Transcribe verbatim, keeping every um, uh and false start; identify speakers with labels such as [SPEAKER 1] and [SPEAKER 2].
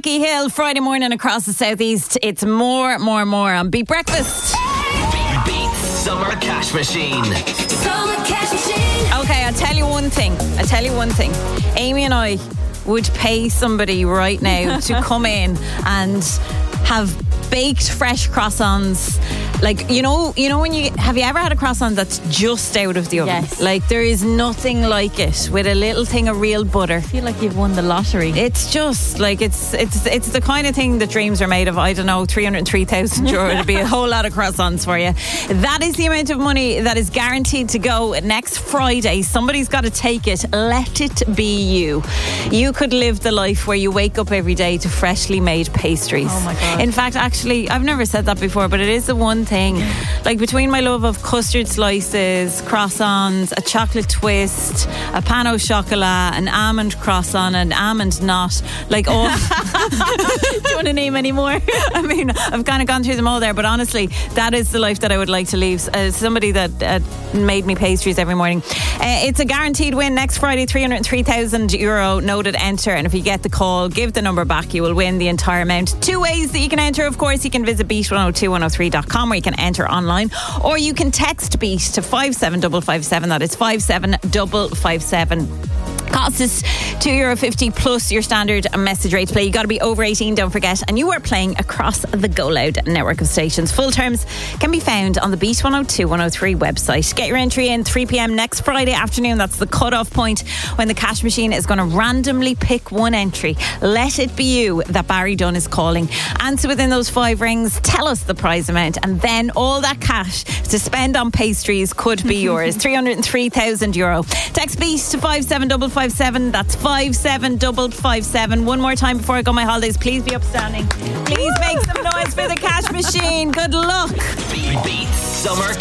[SPEAKER 1] Jackie Hill, Friday morning across the southeast. It's more, more, more on Beat Breakfast.
[SPEAKER 2] Beat Summer Cash Machine.
[SPEAKER 3] Summer Cash Machine.
[SPEAKER 1] Okay, I'll tell you one thing. I'll tell you one thing. Amy and I would pay somebody right now to come in and have baked fresh croissants. Like, you know, you know when you have you ever had a croissant that's just out of the oven?
[SPEAKER 4] Yes.
[SPEAKER 1] Like, there is nothing like it with a little thing of real butter.
[SPEAKER 4] I feel like you've won the lottery.
[SPEAKER 1] It's just like it's it's it's the kind of thing that dreams are made of. I don't know, three hundred three thousand euro to be a whole lot of croissants for you. That is the amount of money that is guaranteed to go next Friday. Somebody's got to take it. Let it be you. You could live the life where you wake up every day to freshly made pastries.
[SPEAKER 4] Oh my God.
[SPEAKER 1] In fact, actually, I've never said that before, but it is the one thing. Like, between my love of custard slices, croissants, a chocolate twist, a pan au chocolat, an almond croissant, an almond knot, like, oh.
[SPEAKER 4] Do you want to name any more?
[SPEAKER 1] I mean, I've kind of gone through them all there, but honestly, that is the life that I would like to leave. Uh, somebody that uh, made me pastries every morning. Uh, it's a guaranteed win next Friday, three hundred three thousand euro, noted enter. And if you get the call, give the number back, you will win the entire amount. Two ways that you can enter, of course. You can visit beat one oh two one oh three dot com, where you can enter online, or you can text BEAT to five seven five five seven. That is five seven five five seven. Cost is two euro fifty plus your standard message rate play. You got to be over eighteen, don't forget, and you are playing across the Go Loud network of stations. Full terms can be found on the Beat one oh two one oh three website. Get your entry in three p.m. next Friday afternoon. That's the cut-off point when the cash machine is going to randomly pick one entry. Let it be you that Barry Dunn is calling. Answer within those five rings, tell us the prize amount, and then all that cash to spend on pastries could be yours. three hundred three thousand euro. Text BEAT to five seven five five seven. That's five seven five five seven. One more time before I go on my holidays. Please be upstanding. Please make some noise for the cash machine. Good luck.
[SPEAKER 2] Beat Summer